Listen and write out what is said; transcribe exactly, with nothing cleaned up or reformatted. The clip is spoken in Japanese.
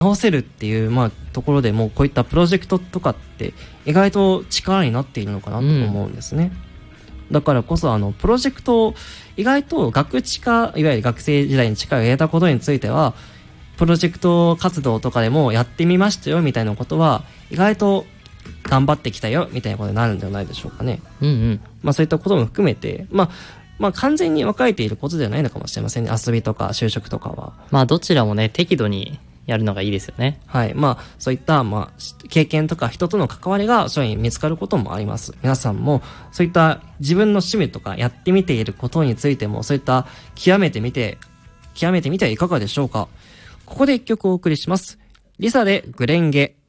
直せるっていう、まあ、ところでもこういったプロジェクトとかって意外と力になっているのかなと思うんですね、うん、だからこそあのプロジェクトを意外と学知化、いわゆる学生時代に力を入れたことについてはプロジェクト活動とかでもやってみましたよみたいなことは意外と頑張ってきたよみたいなことになるんじゃないでしょうかね。 うんうん。 まあそういったことも含めて、まあまあ完全に分かれていることではないのかもしれませんね。遊びとか就職とかは。 まあどちらもね、適度にやるのがいいですよね。 はい。まあそういったまあ経験とか人との関わりがそういうに見つかることもあります。皆さんもそういった自分の趣味とかやってみていることについてもそういった極めてみて、極めてみてはいかがでしょうか。ここで一曲お送りします。リサでグレンゲ。